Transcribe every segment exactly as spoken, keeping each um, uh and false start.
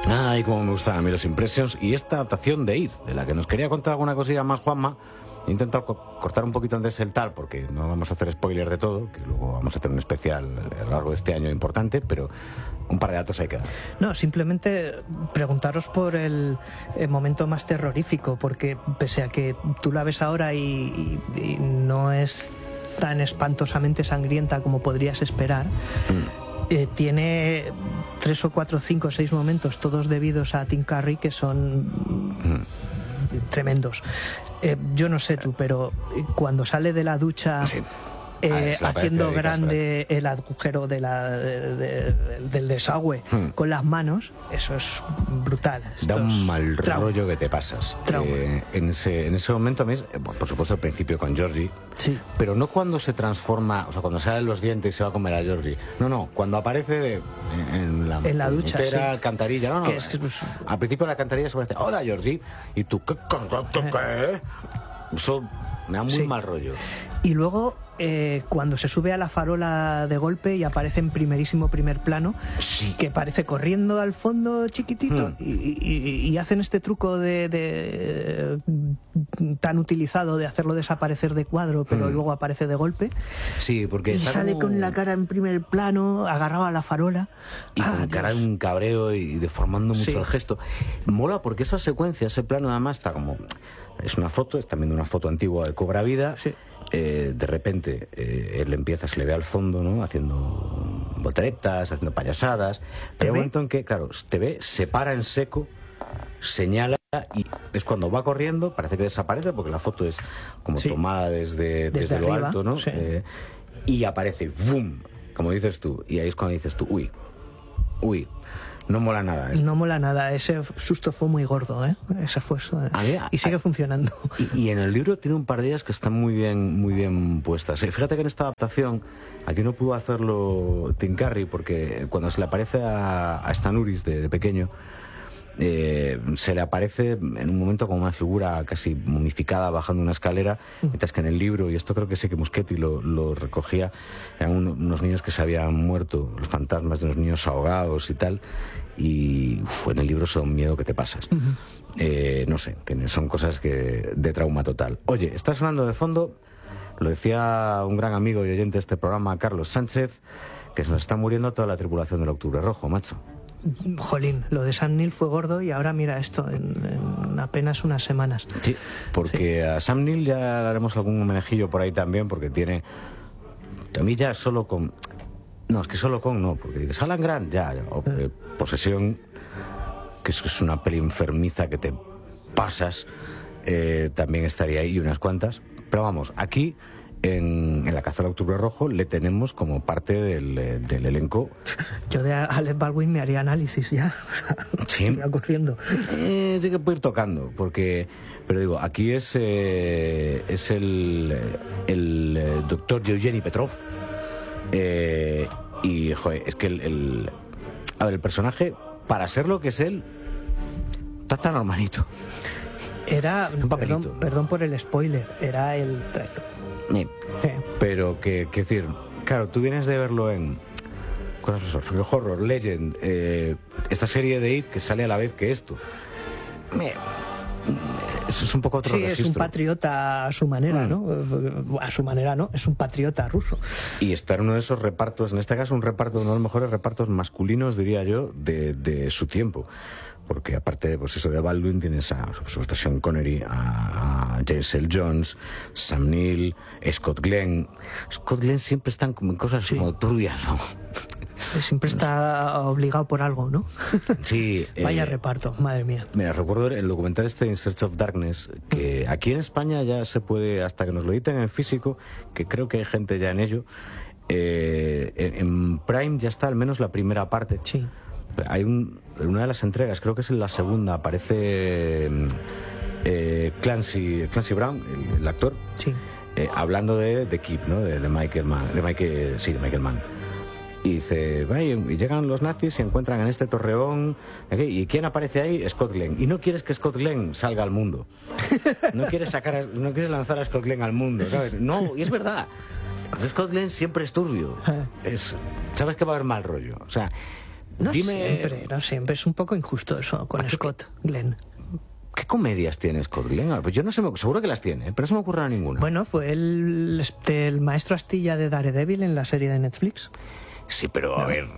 Ay, cómo me gustan a mí los Impressions. Y esta adaptación de It, de la que nos quería contar alguna cosilla más Juanma. He intentado co cortar un poquito antes el tal, porque no vamos a hacer spoiler de todo, que luego vamos a hacer un especial a lo largo de este año importante, pero un par de datos hay que dar. No, simplemente preguntaros por el, el momento más terrorífico, porque pese a que tú la ves ahora y, y, y no es tan espantosamente sangrienta como podrías esperar, mm. eh, tiene tres o cuatro, cinco, seis momentos, todos debidos a Tim Curry, que son mm. tremendos. Eh, yo no sé tú, pero cuando sale de la ducha, sí. eh, ah, haciendo grande el agujero de la, de, de, del desagüe hmm. con las manos, eso es brutal. Da un mal rollo que te pasas. Eh, en, ese, en ese momento a mí, por supuesto, al principio con Georgie, sí. pero no cuando se transforma, o sea, cuando salen los dientes y se va a comer a Georgie. No, no, cuando aparece de, en, en la, en la ducha, entera sí. alcantarilla. No, no, es que, pues... al principio de la alcantarilla se parece, hola Georgie, y tú, ¿qué? qué, qué, qué? Eso me da muy sí. mal rollo. Y luego, eh, cuando se sube a la farola de golpe y aparece en primerísimo primer plano, sí. que parece corriendo al fondo chiquitito, hmm. y, y, y hacen este truco de, de tan utilizado de hacerlo desaparecer de cuadro, pero hmm. luego aparece de golpe. Sí, porque y sale como... con la cara en primer plano, agarrado a la farola. Y ah, con cara de un cabreo y deformando mucho sí. el gesto. Mola porque esa secuencia, ese plano además está como... Es una foto, es también una foto antigua de Cobra Vida. Sí. Eh, de repente eh, él empieza, se le ve al fondo, ¿no? Haciendo volteretas, haciendo payasadas. Hay un momento en que, claro, te ve, se para en seco, señala y es cuando va corriendo, parece que desaparece porque la foto es como sí. tomada desde, desde, desde lo arriba, alto, ¿no? Sí. Eh, y aparece, ¡bum! Como dices tú. Y ahí es cuando dices tú, uy, uy. No mola nada esto. No mola nada, ese susto fue muy gordo, ¿eh? Ese fue eso. Mí, y sigue a, funcionando. Y, y en el libro tiene un par de ellas que están muy bien, muy bien puestas. Fíjate que en esta adaptación, aquí no pudo hacerlo Tim Curry, porque cuando se le aparece a, a Stan Uris de, de pequeño, eh, se le aparece en un momento como una figura casi momificada bajando una escalera, mientras que en el libro, y esto creo que sí que Muschietti lo, lo recogía, eran un, unos niños que se habían muerto, los fantasmas de unos niños ahogados y tal, y uf, en el libro son un miedo que te pasas. Uh-huh. eh, no sé, son cosas que de trauma total. Oye, está sonando de fondo, lo decía un gran amigo y oyente de este programa, Carlos Sánchez, que se nos está muriendo toda la tripulación del Octubre Rojo, macho. Jolín, lo de Sam Neill fue gordo y ahora mira esto en, en apenas unas semanas. Sí, porque sí. a Sam Neill ya le haremos algún homenajillo por ahí también, porque tiene... A mí ya solo con... No, es que solo con no, porque Alan Grant ya, ya o, eh, Posesión, que es, es una peli enfermiza que te pasas, eh, también estaría ahí unas cuantas. Pero vamos, aquí... En, en La caza del Octubre Rojo le tenemos como parte del, del elenco. Yo de Alec Baldwin me haría análisis ya. Sí. Iba corriendo. Eh, sí que puede ir tocando, porque... Pero digo, aquí es, eh, es el, el, el doctor Yevgeny Petrov. Eh, y, joder, es que el, el... A ver, el personaje, para ser lo que es él, está tan normalito. Era... Perdón, perdón por el spoiler, era el... Sí. Pero que, que decir, claro, tú vienes de verlo en cosas horror, horror Legend, eh, esta serie de It que sale a la vez que esto. Me, eso es un poco otro sí, registro. Es un patriota a su manera, mm. ¿no? A su manera, ¿no? Es un patriota ruso. Y está en uno de esos repartos, en este caso un reparto, uno de los mejores repartos masculinos, diría yo, de, de su tiempo. Porque aparte de, pues eso de Baldwin, tienes a, por supuesto, Sean Connery, a, a James Earl Jones, Sam Neill, Scott Glenn. Scott Glenn siempre están como en cosas sí. como turbias, ¿no? Siempre está obligado por algo, ¿no? Sí. Vaya eh, reparto, madre mía. Mira, recuerdo el documental este In Search of Darkness, que aquí en España ya se puede, hasta que nos lo editen en físico, que creo que hay gente ya en ello, eh, en Prime ya está al menos la primera parte. Sí. Hay un, una de las entregas, creo que es en la segunda, aparece eh, Clancy, Clancy Brown, el, el actor, sí. eh, hablando de, de Keep, ¿no? De, de Michael Mann, de Michael, sí, de Michael Mann. Y dice, y llegan los nazis y se encuentran en este torreón, ¿okay? ¿Y quién aparece ahí? Scott Glenn. Y no quieres que Scott Glenn salga al mundo. No quieres sacar, a, no quieres lanzar a Scott Glenn al mundo, ¿sabes? No, y es verdad. Scott Glenn siempre es turbio. Es, sabes que va a haber mal rollo. O sea, No Dime... siempre, no siempre. Es un poco injusto eso con Scott Glenn. ¿Qué comedias tiene Scott Glenn? Pues yo no sé, seguro que las tiene, pero no se me ocurre ninguna. Bueno, fue el, este, el maestro Astilla de Daredevil en la serie de Netflix. Sí, pero a no. ver,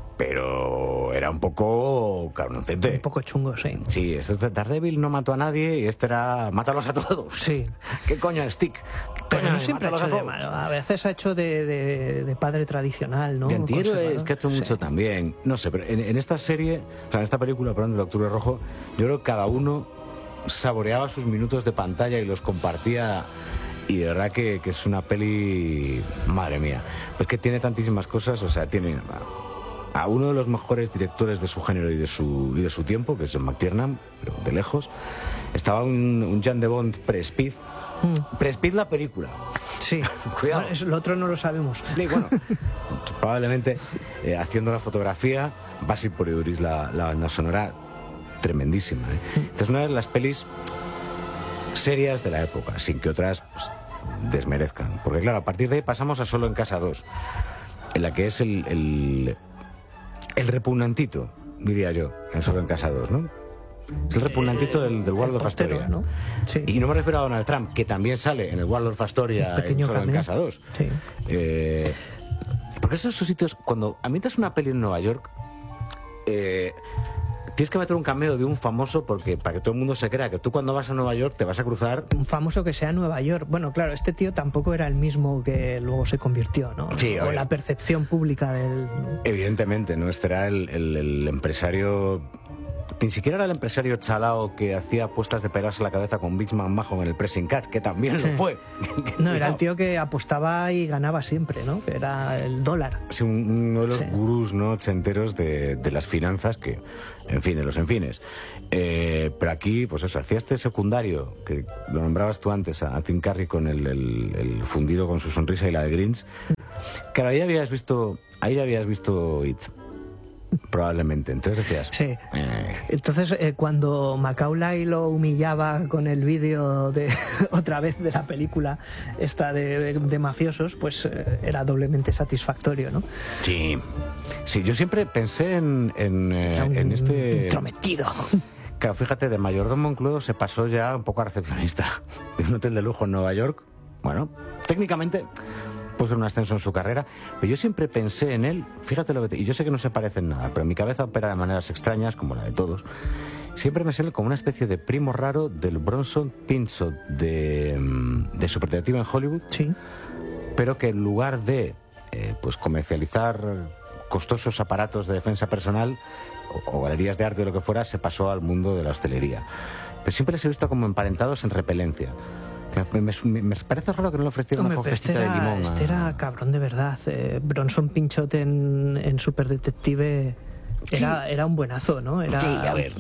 pero era un poco cabroncete. Un poco chungo, sí. Sí, este Daredevil no mató a nadie y este era mátalos a todos. Sí. ¿Qué coño es Stick? Pero no siempre ha hecho de malo. A veces ha hecho de, de, de padre tradicional, ¿no? De antihéroes, que ha hecho mucho sí. también. No sé, pero en, en esta serie, o sea, en esta película, perdón, del Octubre Rojo, yo creo que cada uno saboreaba sus minutos de pantalla y los compartía, y de verdad que, que es una peli, madre mía, pues que tiene tantísimas cosas. O sea, tiene a, a uno de los mejores directores de su género y de su, y de su tiempo, que es McTiernan, pero de lejos. Estaba un, un Jan de Bond pre-Speed, mm. pre-Speed la película. Sí, cuidado. Bueno, eso, lo otro no lo sabemos. Sí, bueno, probablemente eh, haciendo la fotografía, Basil Poliuris la, la banda sonora, tremendísima, ¿eh? Entonces, una de las pelis serias de la época, sin que otras pues, desmerezcan. Porque claro, a partir de ahí pasamos a Solo en Casa dos, en la que es el, el, el repugnantito, diría yo, en Solo en Casa dos, ¿no? Es el repugnantito del, del Waldorf Astoria, ¿no? Sí. Y no me refiero a Donald Trump, que también sale en el Waldorf Astoria en Solo en Casa dos. Sí. Eh, porque esos sitios, cuando ambientas una peli en Nueva York, eh, tienes que meter un cameo de un famoso, porque para que todo el mundo se crea que tú cuando vas a Nueva York te vas a cruzar... Un famoso que sea Nueva York. Bueno, claro, este tío tampoco era el mismo que luego se convirtió, ¿no? Sí, o la percepción pública del... Evidentemente, ¿no? Este era el, el, el empresario... Ni siquiera era el empresario chalao que hacía apuestas de pegarse la cabeza con Big Man Majo en el pressing catch, que también sí. lo fue. No, era el tío que apostaba y ganaba siempre, ¿no? Que era el dólar. Sí, uno de los sí. gurús, ¿no?, ochenteros de, de las finanzas, que, en fin, de los enfines. Eh, pero aquí, pues eso, hacía este secundario, que lo nombrabas tú antes, a, a Tim Curry con el, el, el fundido con su sonrisa y la de Grinch. Claro, ahí habías visto, ahí habías visto It. Probablemente, entonces decías... Sí. Eh. Entonces, eh, cuando Macaulay lo humillaba con el vídeo de otra vez de la película esta de, de, de mafiosos, pues eh, era doblemente satisfactorio, ¿no? Sí. Sí, yo siempre pensé en, en, eh, un, en este... Intrometido. Claro, fíjate, de mayordomo incluso se pasó ya un poco a recepcionista de un hotel de lujo en Nueva York. Bueno, técnicamente... puso un ascenso en su carrera, pero yo siempre pensé en él, fíjate lo que te... y yo sé que no se parece en nada, pero en mi cabeza opera de maneras extrañas, como la de todos. Siempre me sé como una especie de primo raro del Bronson Pinchot de, de Super Detective en Hollywood, sí. pero que en lugar de eh, pues comercializar costosos aparatos de defensa personal o, o galerías de arte o lo que fuera, se pasó al mundo de la hostelería. Pero siempre les he visto como emparentados en repelencia. Me, me, me parece raro que no le ofrecieran una cogecita este de limón. Este a... era cabrón de verdad. Eh, Bronson Pinchot en, en Super Detective era, sí. era un buenazo, ¿no? Era, sí, a ver.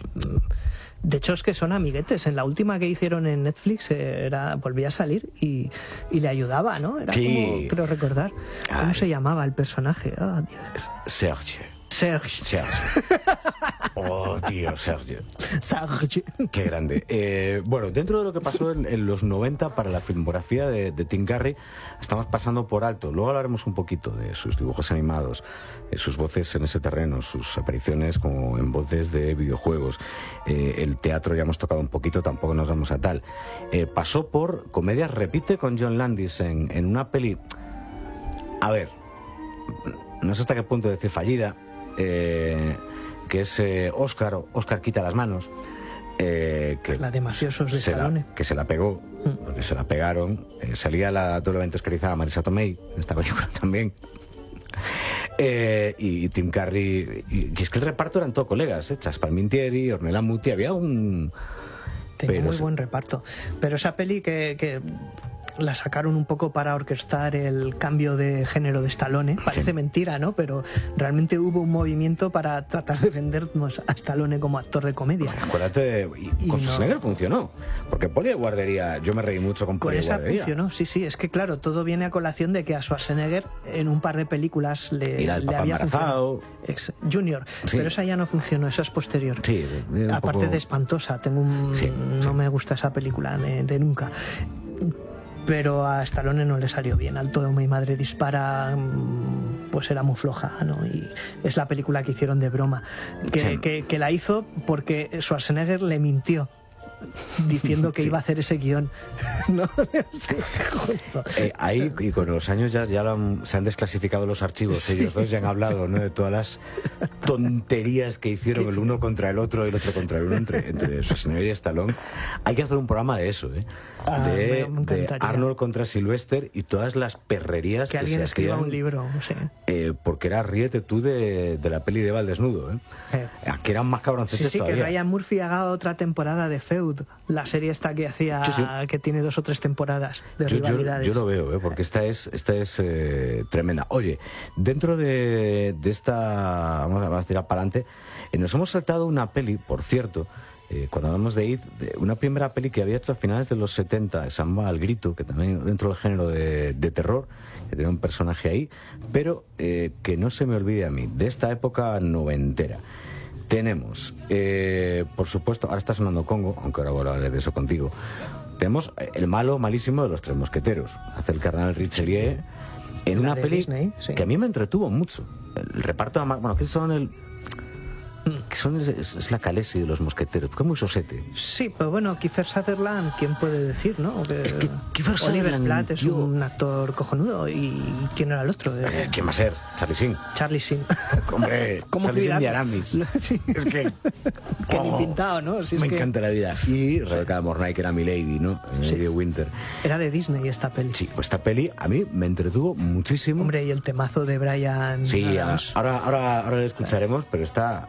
De hecho, es que son amiguetes. En la última que hicieron en Netflix eh, era, volvía a salir y, y le ayudaba, ¿no? Era sí. como, creo recordar. ¿Cómo Ay. se llamaba el personaje? Oh, Dios. Serge. Serge. Serge. Oh, tío, Serge. Serge. Qué grande. Eh, bueno, dentro de lo que pasó en, en los noventa para la filmografía de, de Tim Curry, estamos pasando por alto. Luego hablaremos un poquito de sus dibujos animados, eh, sus voces en ese terreno, sus apariciones como en voces de videojuegos. Eh, el teatro ya hemos tocado un poquito, tampoco nos vamos a tal. Eh, pasó por comedias, repite con John Landis en, en una peli... A ver, no sé hasta qué punto decir fallida, eh, que es eh, Oscar, Oscar quita las manos, eh, que la de mafiosos de se Stallone, la, que se la pegó, mm. porque se la pegaron, eh, salía la doblemente oscarizada Marisa Tomei en esta película también, eh, y, y Tim Curry, y, y es que el reparto eran todos colegas, ¿eh? Chas Palminteri, Ornella Muti, había un... Tenía muy buen reparto, pero esa peli que... que... la sacaron un poco para orquestar el cambio de género de Stallone. Parece sí. mentira, ¿no? Pero realmente hubo un movimiento para tratar de vendernos a Stallone como actor de comedia. Bueno, acuérdate, de, y, y con Schwarzenegger no. funcionó. Porque Poli de Guardería, yo me reí mucho con Poli de Guardería. Con esa funcionó, sí, sí. Es que claro, todo viene a colación de que a Schwarzenegger en un par de películas le, y la le había funcionado. Ex Junior. Sí. Pero esa ya no funcionó, esa es posterior. Sí, aparte poco... de espantosa, tengo un... sí, no sí. me gusta esa película de, de nunca. Pero a Stallone no le salió bien. Alto de mi madre dispara, pues era muy floja, ¿no? Y es la película que hicieron de broma, que, Sí. que, que la hizo porque Schwarzenegger le mintió diciendo que iba a hacer ese guión, ¿no? Sí, eh, ahí, y con los años ya, ya lo han- se han desclasificado los archivos, Sí. ellos dos ya han hablado, ¿no?, de todas las tonterías que hicieron el uno contra el otro y el otro contra el uno, entre, entre Schwarzenegger y Stallone. Hay que hacer un programa de eso, ¿eh? Ah, de, me- me de encantaría. Arnold contra Sylvester y todas las perrerías que que, alguien se escriba hacían, un libro, sí. eh, porque era ríete tú de, de la peli de Eva al desnudo, ¿eh? Eh. Aquí eran más cabroncetes Sí, sí, que todavía. Ryan Murphy haga otra temporada de Feud, la serie esta que hacía, Sí, sí. que tiene dos o tres temporadas de Yo, yo, rivalidades. yo lo veo, ¿eh? Porque esta es, esta es eh, tremenda. Oye, dentro de, de esta, vamos a, vamos a tirar para adelante, eh, nos hemos saltado una peli, por cierto, eh, cuando hablamos de It, de una primera peli que había hecho a finales de los setenta, se llama El Grito, que también dentro del género de, de terror, que tenía un personaje ahí, pero eh, que no se me olvide a mí, de esta época noventera. Tenemos, eh, por supuesto, ahora está sonando Congo, aunque ahora voy a hablar de eso contigo. Tenemos el malo malísimo de los Tres Mosqueteros, hace el carnal Richelieu, en La una de peli Disney, sí. que a mí me entretuvo mucho. El reparto, de Mar- bueno, que son el... que son es, es- es la Calesi de los mosqueteros, porque es muy sosete. Sí, pero bueno, Kiefer Sutherland, ¿quién puede decir, no? Que Es que Kiefer Oliver Sutherland, Platt es tío. un actor cojonudo. ¿Y quién era el otro? Eh, Eh, ¿Quién va a ser? Charlie Sheen. Charlie Sheen. Hombre, ¿Cómo Charlie Sheen olvidarlo? de Aramis. Sí. Es que... Que ni Oh, pintado, ¿no? Si es me que encanta la vida. Y Rebecca de Mornay, que era Milady, ¿no? Sí. Lady Winter. Era de Disney esta peli. Sí, pues esta peli a mí me entretuvo muchísimo. Hombre, y el temazo de Brian Sí, a- Adams. ahora, ahora, ahora lo escucharemos, pero está...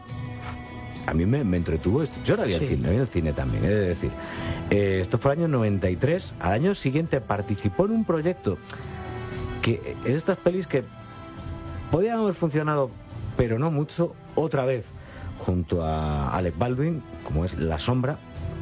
A mí me, me entretuvo esto. Yo la vi al Sí. cine, la vi al cine también, he de decir. Eh, esto fue el año noventa y tres. Al año siguiente participó en un proyecto que es estas pelis que podían haber funcionado, pero no mucho, otra vez, junto a Alec Baldwin, como es La Sombra,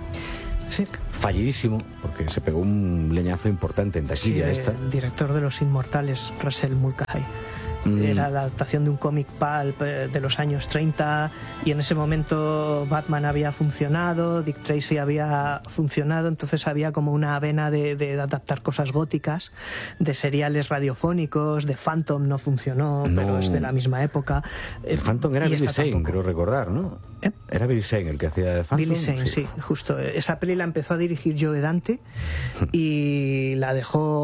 Sí, fallidísimo, porque se pegó un leñazo importante en sí, taquilla esta. el director de Los Inmortales, Russell Mulcahy. Mm. Era la adaptación de un cómic pulp eh, de los años treinta, y en ese momento Batman había funcionado, Dick Tracy había funcionado, entonces había como una vena de, de adaptar cosas góticas, de seriales radiofónicos, de Phantom no funcionó, No. pero es de la misma época. El Phantom era Y Billy esta Zane, tampoco. creo recordar, ¿no? ¿Eh? Era Billy Zane el que hacía de Phantom. Billy Zane, sí. justo. Esa peli la empezó a dirigir Joe Dante y la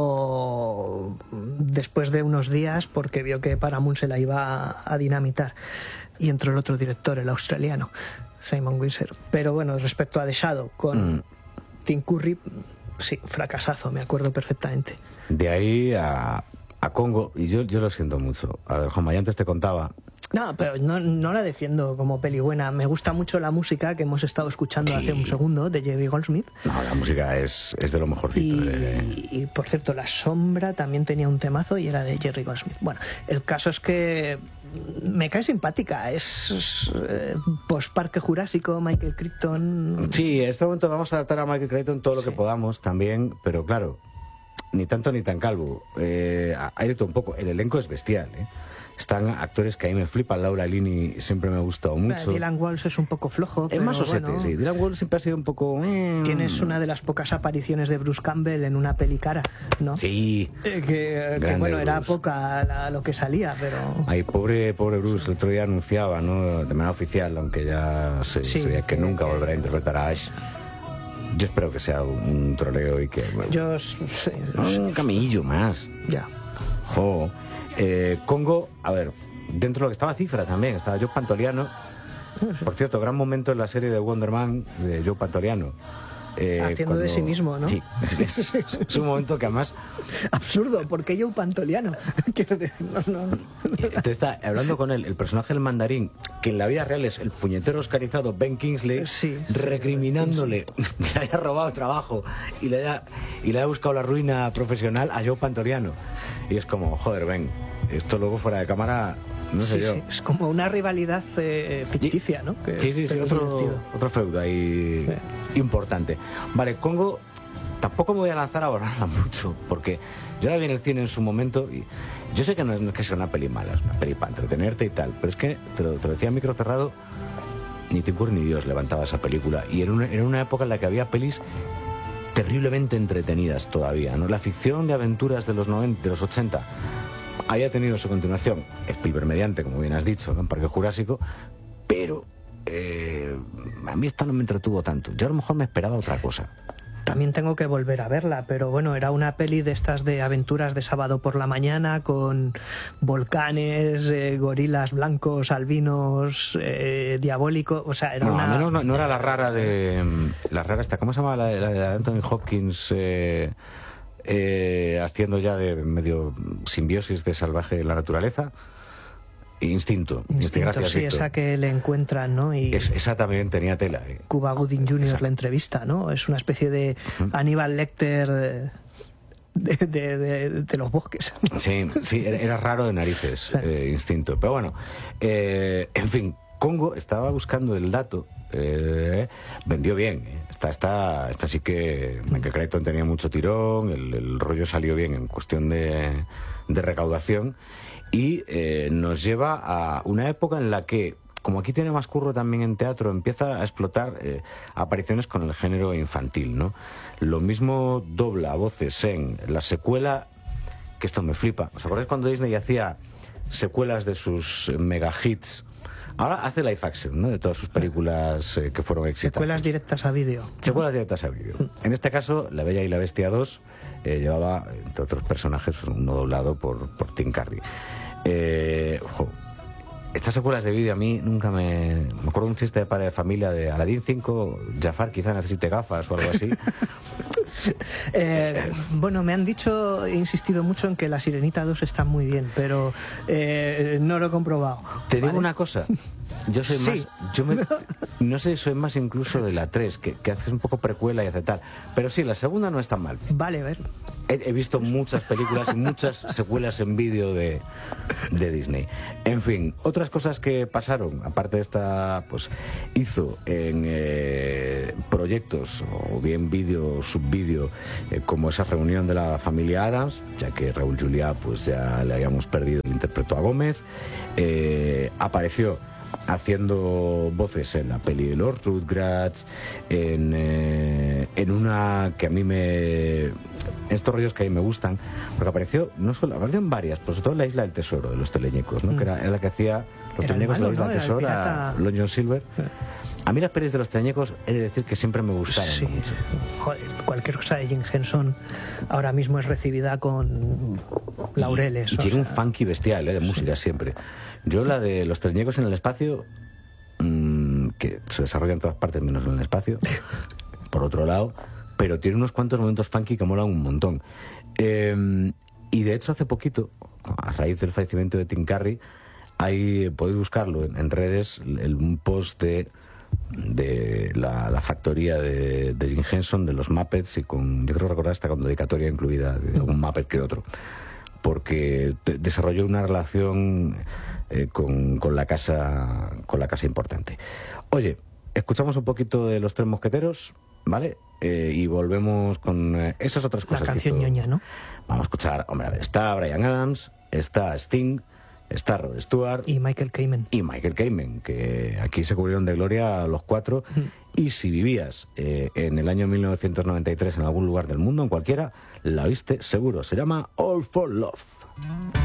dejó después de unos días porque vio que Paramount se la iba a dinamitar. Y entró el otro director, el australiano, Simon Windsor. Pero bueno, respecto a The Shadow, con Mm. Tim Curry, sí, fracasazo, me acuerdo perfectamente. De ahí a, a Congo, y yo, yo lo siento mucho. A ver, Juanma, ya antes te contaba. No, pero no, no la defiendo como peli buena. Me gusta mucho la música que hemos estado escuchando Sí. hace un segundo, de Jerry Goldsmith. No, la música es, es de lo mejorcito. de- Y, y, por cierto, La Sombra también tenía un temazo y era de Jerry Goldsmith. Bueno, el caso es que me cae simpática. Es, es, eh, post-Parque Jurásico, Michael Crichton. Sí, en este momento vamos a adaptar a Michael Crichton todo lo que Sí. podamos también, pero claro, ni tanto ni tan calvo. Eh, hay de todo un poco. El elenco es bestial, ¿eh? Están actores que a mí me flipan. Laura Linney siempre me ha gustado mucho. Dylan Walsh es un poco flojo. Es pero más osete, bueno, sí. Dylan Walsh siempre ha sido un poco... eh, Tienes una de las pocas apariciones de Bruce Campbell en una peli cara, ¿no? Sí. Eh, que, que, Grande bueno, era Bruce. poca la- lo que salía, pero... Ay, pobre, pobre Bruce, el otro día anunciaba, ¿no? De manera oficial, aunque ya se, Sí, se veía que que- nunca que- volverá a interpretar a Ash. Yo espero que sea un troleo y que... bueno, Yo... sí, un camellillo más. ya. Jo. Eh, Congo, a ver, dentro de lo que estaba Cifra también, estaba Joe Pantoliano. Por cierto, gran momento en la serie de Wonder Man de Joe Pantoliano. Eh, Haciendo de sí mismo, ¿no? Sí, es, es un momento que además... Absurdo, porque yo Pantoliano. Quiero decir, no, no. Entonces está hablando con él, el personaje del mandarín, que en la vida real es el puñetero oscarizado Ben Kingsley, Sí, sí, recriminándole que le haya robado trabajo y le haya, y le haya buscado la ruina profesional a Joe Pantoliano. Y es como, joder, Ben, esto luego fuera de cámara, no sé Sí, yo. sí, es como una rivalidad eh, ficticia, ¿no? Que- Sí, sí, sí, pero es otro, divertido. otro feudo ahí importante. Vale, Congo, tampoco me voy a lanzar a borrarla mucho, porque yo la vi en el cine en su momento y yo sé que no es, no es que sea una peli mala, es una peli para entretenerte y tal, pero es que, te lo, te lo decía en micro cerrado, ni Tim Curry ni Dios levantaba esa película. Y era una, era una época en la que había pelis terriblemente entretenidas todavía, ¿no? La ficción de aventuras de los noventa, de los ochenta, haya tenido su continuación, Spielberg mediante, como bien has dicho, ¿no? En Parque Jurásico, pero eh, a mí esta no me entretuvo tanto. Yo a lo mejor me esperaba otra cosa. También tengo que volver a verla, pero bueno, era una peli de estas de aventuras de sábado por la mañana con volcanes, eh, gorilas blancos, albinos, eh, diabólicos, o sea, era no, una... al menos no, no era la rara de... La rara esta, ¿cómo se llama? La, la de Anthony Hopkins, eh, eh, haciendo ya de medio simbiosis de salvaje la naturaleza. Instinto. Instinto, Gracias, sí, Víctor. esa que le encuentran, ¿no? Y es, esa también tenía tela. Eh. Cuba Gooding junior Esa. la entrevista, ¿no? Es una especie de uh-huh. Aníbal Lecter de, de, de, de, de los bosques. Sí, sí, era raro de narices, eh, Instinto. Pero bueno, eh, en fin, Congo, estaba buscando el dato, eh, vendió bien. Eh. Esta, esta, esta sí que, en que Crichton tenía mucho tirón, el, el rollo salió bien en cuestión de, de recaudación. Y eh, nos lleva a una época en la que, como aquí tiene más curro también en teatro, empieza a explotar eh, apariciones con el género infantil, ¿no? Lo mismo dobla voces en la secuela, que esto me flipa. ¿Os acordáis cuando Disney hacía secuelas de sus mega hits? Ahora hace live action, ¿no? De todas sus películas eh, que fueron exitosas. Secuelas directas a vídeo. Secuelas directas a vídeo. En este caso, La Bella y la Bestia dos eh, llevaba, entre otros personajes, uno doblado por, por Tim Curry. Eh, ojo, estas secuelas de vídeo a mí nunca me... Me acuerdo un chiste de padre de familia de Aladdin cinco, Jafar quizá necesite gafas o algo así. eh, bueno, me han dicho, he insistido mucho en que La Sirenita dos está muy bien, pero eh, no lo he comprobado. Te ¿vale? digo una cosa, yo soy sí. más... Yo me, no sé, soy más incluso de la tres, que, que hace un poco precuela y hace tal. Pero sí, la segunda no es tan mal. Vale, a ver. He, he visto muchas películas y muchas secuelas en vídeo de, de Disney. En fin, otras cosas que pasaron, aparte de esta, pues hizo en eh, proyectos, o bien vídeo o subvídeo, eh, como esa reunión de la familia Addams, ya que Raúl Juliá pues ya le habíamos perdido, interpretó a Gómez, eh, apareció haciendo voces en la peli de los Rugrats, en, eh, en una que a mí me... estos rollos que a mí me gustan, porque apareció, no solo, apareció en varias, pero sobre todo en La Isla del Tesoro, de los teleñecos, ¿no? Mm. Que era, era la que hacía los era teleñecos de La Isla ¿no? del Tesoro, a Long John Silver. Sí. A mí las pelis de los teleñecos he de decir que siempre me gustaron sí. mucho. Joder, cualquier cosa de Jim Henson ahora mismo es recibida con laureles. Y, y tiene sea... un funky bestial, ¿eh? De música sí. Siempre. Yo la de los teleñecos en el espacio, mmm, que se desarrolla en todas partes menos en el espacio, por otro lado, pero tiene unos cuantos momentos funky que molan un montón. Eh, y de hecho hace poquito, a raíz del fallecimiento de Tim Curry, ahí podéis buscarlo en, en redes, el, un post de de la, la factoría de, de Jim Henson, de los Muppets, y con, yo creo recordar hasta con dedicatoria incluida de algún Muppet que otro, porque te, desarrolló una relación eh, con, con la casa con la casa importante. Oye, escuchamos un poquito de Los Tres Mosqueteros, ¿vale? Eh, y volvemos con eh, esas otras cosas. La canción que hizo. ñoña, ¿no? Vamos a escuchar, hombre, a ver, está Bryan Adams, está Sting, está Rod Stewart y Michael Kamen. Y Michael Kamen, que aquí se cubrieron de gloria los cuatro. Mm. Y si vivías eh, en el año mil novecientos noventa y tres en algún lugar del mundo, en cualquiera, la oíste seguro. Se llama All for Love.